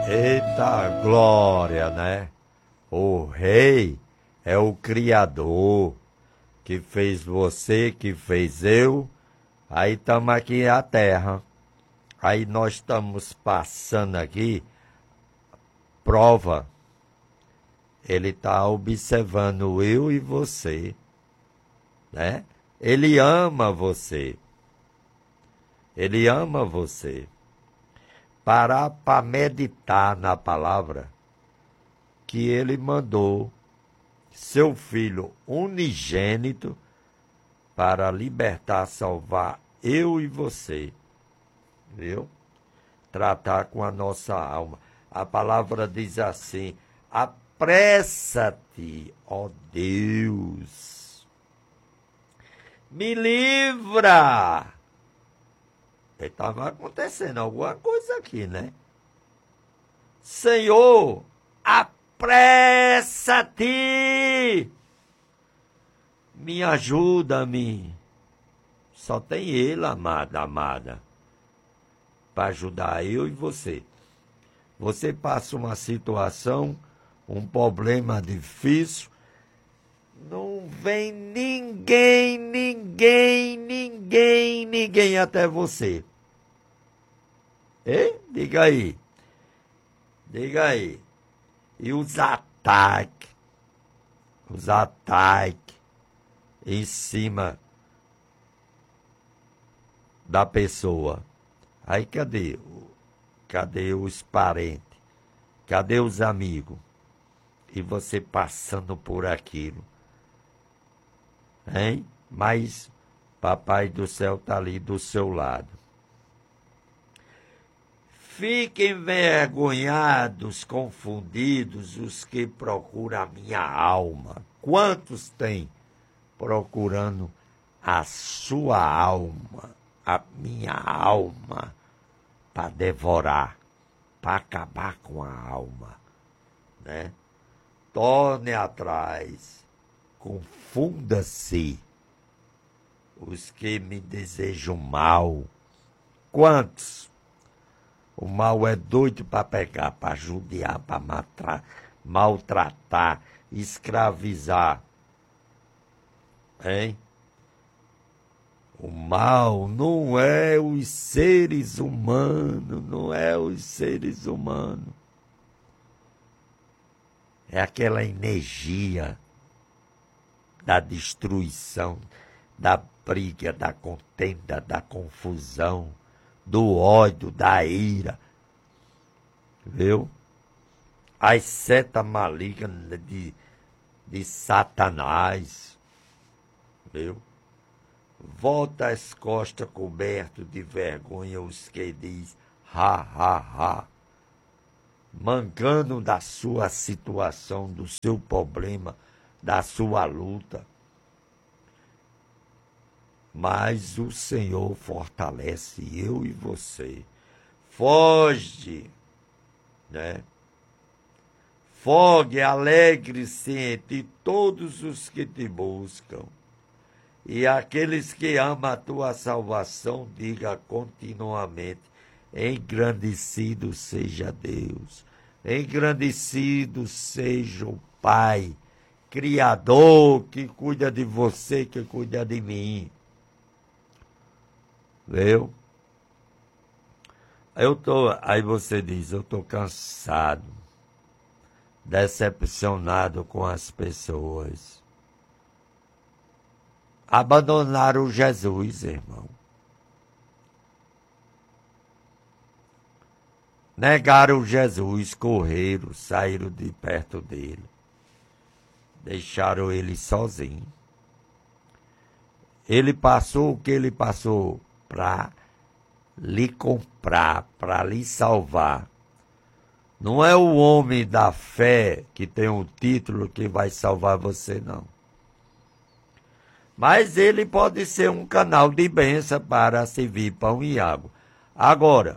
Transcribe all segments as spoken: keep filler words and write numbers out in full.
Eita glória, né? O rei é o Criador que fez você, que fez eu. Aí estamos aqui na terra. Aí nós estamos passando aqui prova. Ele está observando eu e você, né? Ele ama você. Ele ama você. Parar para meditar na palavra que ele mandou seu filho unigênito para libertar, salvar eu e você, viu? Tratar com a nossa alma. A palavra diz assim: apressa-te, ó Deus, me livra. Estava acontecendo alguma coisa aqui, né? Senhor, apressa-te, me ajuda-me. Só tem ele, amada, amada, para ajudar eu e você. Você passa uma situação, um problema difícil, não vem ninguém, ninguém, ninguém, ninguém até você. Hein? Diga aí. Diga aí. E os ataques, os ataques em cima da pessoa. Aí cadê? Cadê os parentes? Cadê os amigos? E você passando por aquilo. Hein? Mas Papai do céu está ali do seu lado. Fiquem envergonhados, confundidos, os que procuram a minha alma. Quantos tem procurando a sua alma, a minha alma, para devorar, para acabar com a alma, né? Torne atrás, confunda-se os que me desejam mal. Quantos? O mal é doido para pegar, para judiar, para maltratar, escravizar. Hein? O mal não é os seres humanos, não é os seres humanos. É aquela energia da destruição, da briga, da contenda, da confusão, do ódio, da ira, viu? As setas malignas de, de Satanás, viu? Volta as costas coberto de vergonha os que diz ha, ha, ha, mancando da sua situação, do seu problema, da sua luta. Mas o Senhor fortalece eu e você. Foge, né? Fogue, alegre-se entre todos os que te buscam. E aqueles que amam a tua salvação, diga continuamente: engrandecido seja Deus. Engrandecido seja o Pai, Criador, que cuida de você, que cuida de mim. Viu? Eu tô, aí você diz, eu estou cansado, decepcionado com as pessoas. Abandonaram Jesus, irmão. Negaram Jesus, correram, saíram de perto dele. Deixaram ele sozinho. Ele passou o que ele passou para lhe comprar, para lhe salvar. Não é o homem da fé que tem um título que vai salvar você, não. Mas ele pode ser um canal de bênção para servir pão e água. Agora,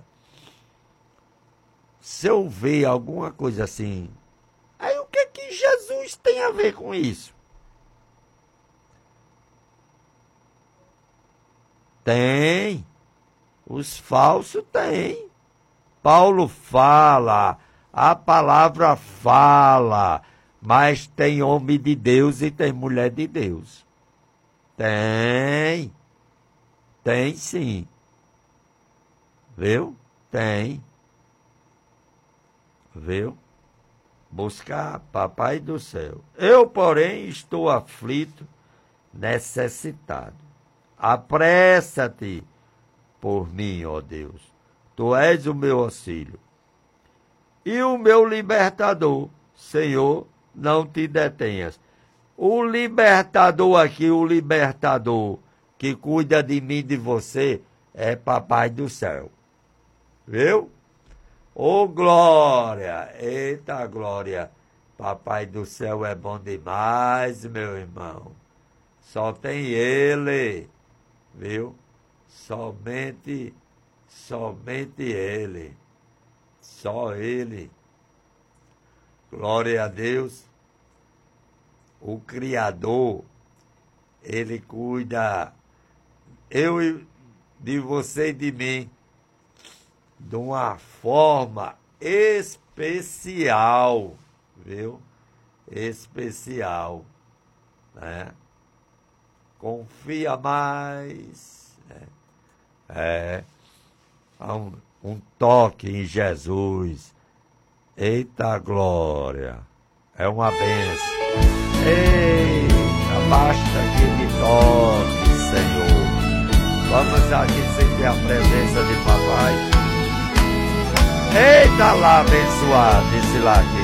se eu ver alguma coisa assim, aí o que que Jesus tem a ver com isso? Tem. Os falsos têm. Paulo fala A palavra fala, mas tem homem de Deus e tem mulher de Deus. Tem. Tem sim. Viu? Tem. Viu? Buscar Papai do céu. Eu, porém, estou aflito, necessitado. Apressa-te por mim, ó Deus. Tu és o meu auxílio. E o meu libertador, Senhor, não te detenhas. O libertador aqui, o libertador que cuida de mim e de você, é Papai do céu. Viu? Ô, glória! Eita, glória! Papai do céu é bom demais, meu irmão. Só tem ele, viu? Somente, somente ele. Só ele. Glória a Deus. O Criador, ele cuida, eu e de você e de mim, de uma forma especial, viu? Especial, né? Confia mais, né? É, há um, um toque em Jesus. Eita glória, é uma bênção. Eita, basta que me toque, Senhor. Vamos aqui sentir a presença de Papai. Eita lá, abençoado, esse lá aqui.